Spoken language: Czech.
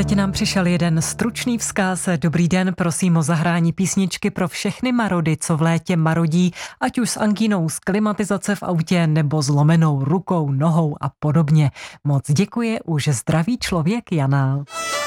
teď nám přišel jeden stručný vzkaz. Dobrý den, prosím o zahrání písničky pro všechny marody, co v létě marodí, ať už s angínou z klimatizace v autě nebo zlomenou rukou, nohou a podobně. Moc děkuji, už zdraví člověk Jana.